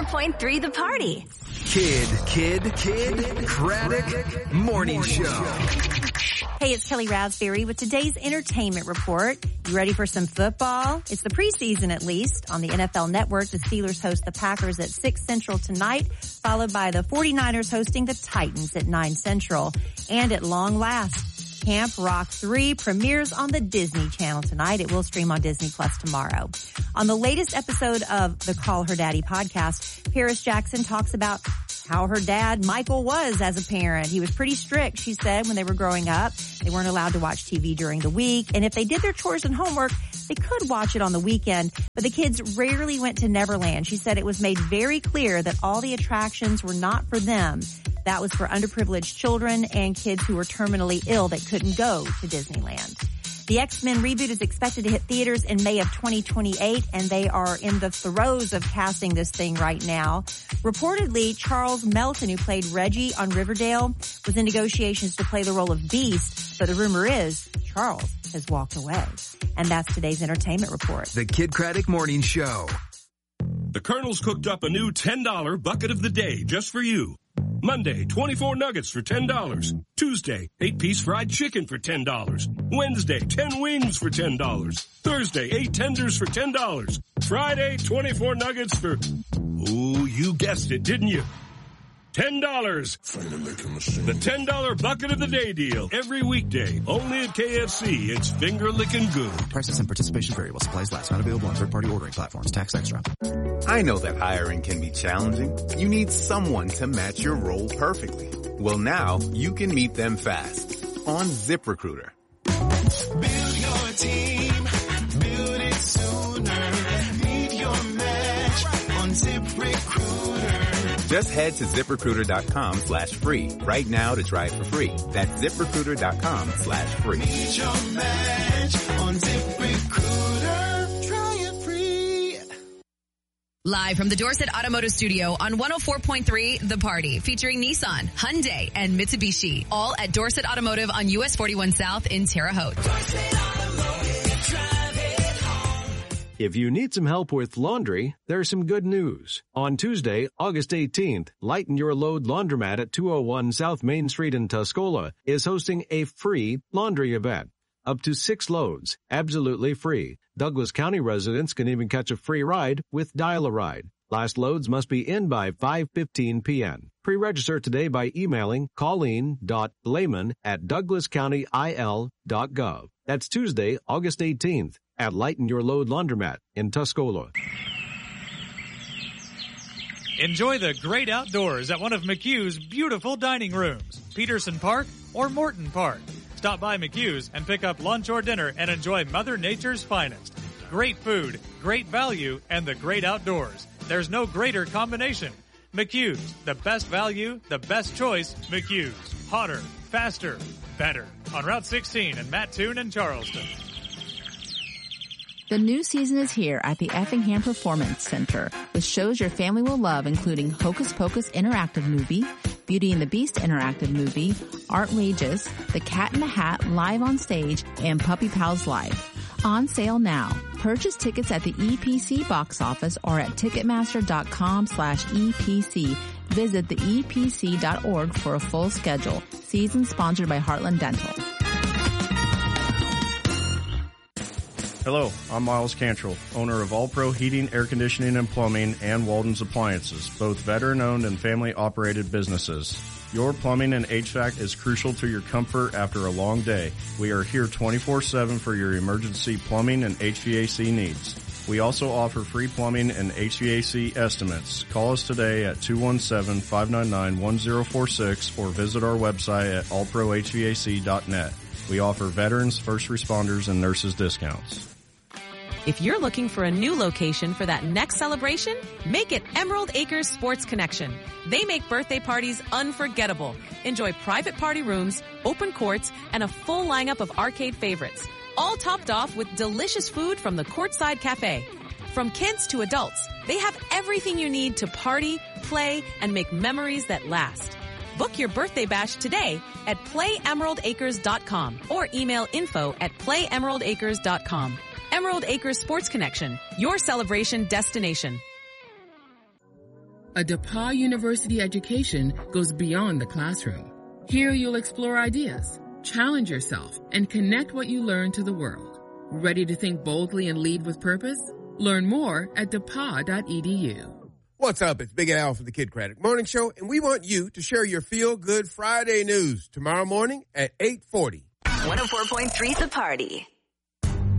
104.3 The Party. Kid Craddock Morning Show. Hey, it's Kelly Raspberry with today's entertainment report. You ready for some football? It's the preseason, at least. On the NFL Network, the Steelers host the Packers at 6 Central tonight, followed by the 49ers hosting the Titans at 9 Central. And at long last, Camp Rock 3 premieres on the Disney Channel tonight. It will stream on Disney Plus tomorrow. On the latest episode of the Call Her Daddy podcast, Paris Jackson talks about how her dad, Michael, was as a parent. He was pretty strict, she said, when they were growing up. They weren't allowed to watch TV during the week. And if they did their chores and homework, they could watch it on the weekend. But the kids rarely went to Neverland. She said it was made very clear that all the attractions were not for them. That was for underprivileged children and kids who were terminally ill that couldn't go to Disneyland. The X-Men reboot is expected to hit theaters in May of 2028, and they are in the throes of casting this thing right now. Reportedly, Charles Melton, who played Reggie on Riverdale, was in negotiations to play the role of Beast, but the rumor is Charles has walked away. And that's today's entertainment report. The Kid Craddock Morning Show. The Colonel's cooked up a new $10 bucket of the day just for you. Monday, 24 nuggets for $10. Tuesday, 8-piece fried chicken for $10. Wednesday, 10 wings for $10. Thursday, 8 tenders for $10. Friday, 24 nuggets for, ooh, you guessed it, didn't you? $10. The $10 bucket of the day deal. Every weekday, only at KFC. It's finger licking good. Prices and participation vary while supplies last. Not available on third-party ordering platforms. Tax extra. I know that hiring can be challenging. You need someone to match your role perfectly. Well, now you can meet them fast on ZipRecruiter. Build your team. Build it sooner. Meet your match on ZipRecruiter. Just head to ZipRecruiter.com/free right now to try it for free. That's ZipRecruiter.com/free. Meet your match on ZipRecruiter. Try it free. Live from the Dorset Automotive Studio on 104.3 The Party, featuring Nissan, Hyundai, and Mitsubishi, all at Dorset Automotive on US 41 South in Terre Haute. If you need some help with laundry, there's some good news. On Tuesday, August 18th, Lighten Your Load Laundromat at 201 South Main Street in Tuscola is hosting a free laundry event. Up to 6 loads, absolutely free. Douglas County residents can even catch a free ride with Dial-A-Ride. Last loads must be in by 5:15 p.m. Pre-register today by emailing colleen.blayman@douglascountyil.gov. That's Tuesday, August 18th at Lighten Your Load Laundromat in Tuscola. Enjoy the great outdoors at one of McHugh's beautiful dining rooms, Peterson Park or Morton Park. Stop by McHugh's and pick up lunch or dinner and enjoy Mother Nature's finest. Great food, great value, and the great outdoors. There's no greater combination. McHugh's, the best value, the best choice, McHugh's. Hotter, faster, better. On Route 16 in Mattoon and Charleston. The new season is here at the Effingham Performance Center with shows your family will love, including Hocus Pocus Interactive Movie, Beauty and the Beast Interactive Movie, Artrageous, The Cat in the Hat Live on Stage, and Puppy Pals Live. On sale now. Purchase tickets at the EPC box office or at Ticketmaster.com/EPC. Visit the EPC.org for a full schedule. Season sponsored by Heartland Dental. Hello, I'm Miles Cantrell, owner of All Pro Heating, Air Conditioning, and Plumbing, and Walden's Appliances, both veteran-owned and family-operated businesses. Your plumbing and HVAC is crucial to your comfort after a long day. We are here 24/7 for your emergency plumbing and HVAC needs. We also offer free plumbing and HVAC estimates. Call us today at 217-599-1046 or visit our website at allprohvac.net. We offer veterans, first responders, and nurses discounts. If you're looking for a new location for that next celebration, make it Emerald Acres Sports Connection. They make birthday parties unforgettable. Enjoy private party rooms, open courts, and a full lineup of arcade favorites. All topped off with delicious food from the Courtside Cafe. From kids to adults, they have everything you need to party, play, and make memories that last. Book your birthday bash today at playemeraldacres.com or email info@playemeraldacres.com. Emerald Acres Sports Connection, your celebration destination. A DePauw University education goes beyond the classroom. Here you'll explore ideas, challenge yourself, and connect what you learn to the world. Ready to think boldly and lead with purpose? Learn more at DePauw.edu. What's up? It's Big Al from the Kid Craddock Morning Show, and we want you to share your Feel Good Friday news tomorrow morning at 8:40. 104.3 The Party.